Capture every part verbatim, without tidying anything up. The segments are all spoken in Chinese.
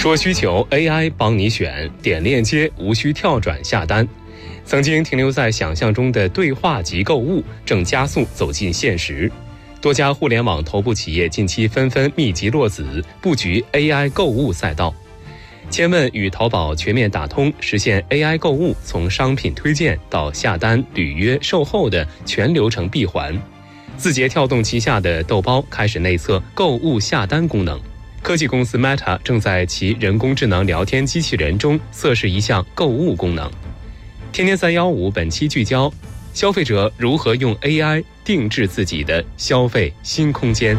说需求 A I 帮你选，点链接无需跳转下单。曾经停留在想象中的对话及购物，正加速走进现实。多家互联网头部企业近期纷纷密集落子，布局 A I 购物赛道。千问与淘宝全面打通，实现 A I 购物从商品推荐到下单、履约、售后的全流程闭环。字节跳动旗下的豆包开始内测购物下单功能。科技公司 Meta 正在其人工智能聊天机器人中测试一项购物功能。天天三一五本期聚焦：消费者如何用 A I 定制自己的消费新空间。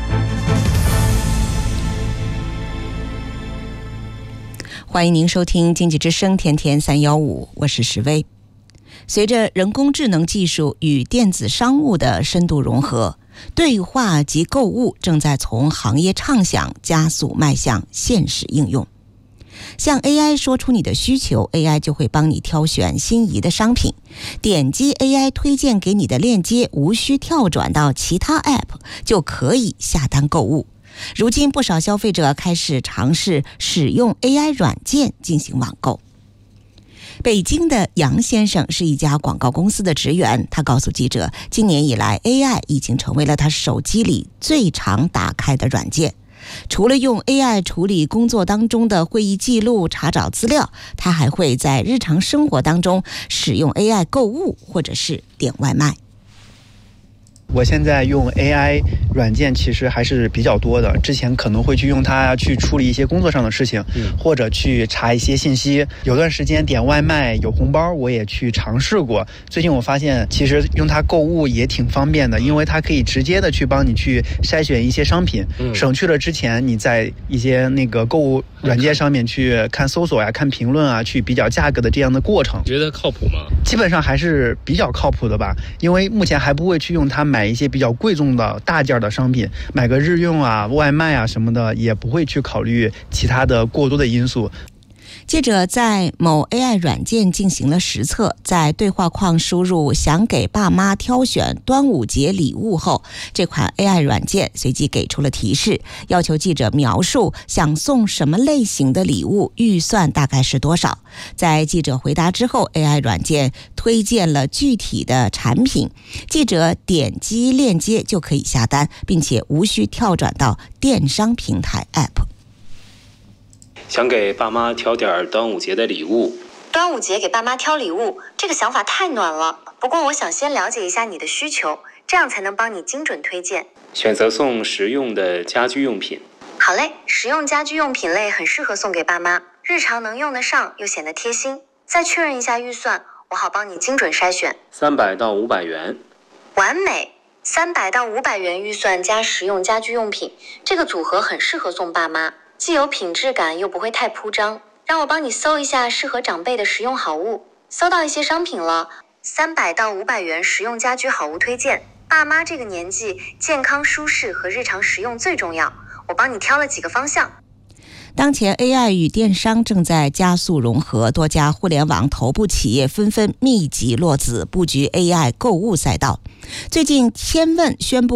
欢迎您收听经济之声天天三一五，我是石薇。随着人工智能技术与电子商务的深度融合，对话及购物正在从行业畅想加速迈向现实应用。向 A I 说出你的需求， A I 就会帮你挑选心仪的商品，点击 A I 推荐给你的链接，无需跳转到其他 App 就可以下单购物。如今不少消费者开始尝试使用 A I 软件进行网购。北京的杨先生是一家广告公司的职员，他告诉记者，今年以来 A I 已经成为了他手机里最常打开的软件。除了用 A I 处理工作当中的会议记录、查找资料，他还会在日常生活当中使用 A I 购物或者是点外卖。 我现在用 A I 软件其实还是比较多的，之前可能会去用它去处理一些工作上的事情，嗯、或者去查一些信息。有段时间点外卖有红包，我也去尝试过。最近我发现其实用它购物也挺方便的，因为它可以直接的去帮你去筛选一些商品，嗯、省去了之前你在一些那个购物软件上面去看搜索呀、看评论啊，去比较价格的这样的过程。 觉得靠谱吗？ 基本上还是比较靠谱的吧，因为目前还不会去用它买一些比较贵重的大件的商品，买个日用啊、外卖啊什么的，也不会去考虑其他的过多的因素。 记者在某 A I 软件进行了实测，在对话框输入想给爸妈挑选端午节礼物后，这款 A I 软件随即给出了提示，要求记者描述想送什么类型的礼物，预算大概是多少。在记者回答之后， A I 软件推荐了具体的产品，记者点击链接就可以下单，并且无需跳转到电商平台 App。 想给爸妈挑点端午节的礼物。 端午节给爸妈挑礼物，这个想法太暖了。不过我想先了解一下你的需求，这样才能帮你精准推荐。 选择送实用的家居用品。 好嘞，实用家居用品类很适合送给爸妈，日常能用得上又显得贴心。再确认一下预算，我好帮你精准筛选。 三百到五百元。 完美。三百到五百元预算加实用家居用品，这个组合很适合送爸妈。既有品质感又不会太铺张，让我帮你搜一下适合长辈的实用好物。搜到一些商品了，三百到五百元实用家居好物推荐。爸妈这个年纪，健康舒适和日常实用最重要，我帮你挑了几个方向。 当前 A I 与电商正在加速融合，多家互联网头部企业纷纷密集落子，布局 A I 购物赛道。最近千问宣布